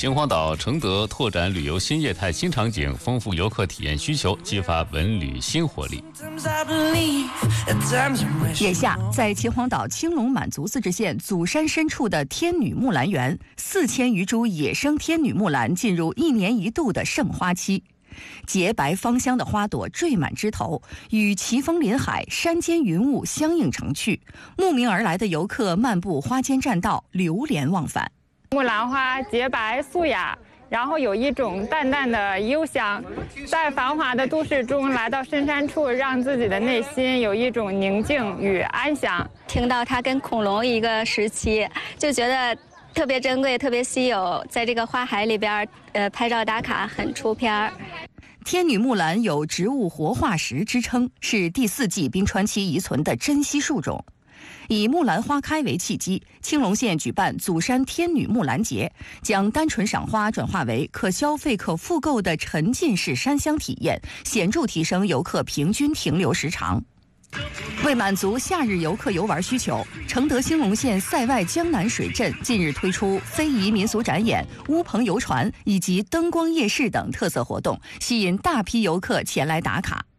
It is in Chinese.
秦皇岛、承德拓展旅游新业态、新场景，丰富游客体验需求，激发文旅新活力。 眼下，在秦皇岛青龙满族自治县祖山深处的天女木兰园，4000余株野生天女木兰进入1年1度的盛花期。洁白芳香的花朵缀满枝头，与奇峰林海、山间云雾相映成趣。慕名而来的游客漫步花间栈道，流连忘返。 木兰花洁白素雅，然后有一种淡淡的幽香，在繁华的都市中来到深山处，让自己的内心有一种宁静与安详。 听到它跟恐龙一个时期，就觉得特别珍贵、特别稀有，在这个花海里边，拍照打卡很出片儿。 天女木兰有植物活化石之称，是第4纪冰川期遗存的珍稀树种。以木兰花开为契机，青龙县举办祖山天女木兰节，将单纯赏花转化为可消费、可复购的沉浸式山乡体验，显著提升游客平均停留时长。为满足夏日游客游玩需求，承德兴隆县塞外江南水镇近日推出非遗民俗展演、乌篷游船以及灯光夜市等特色活动，吸引大批游客前来打卡。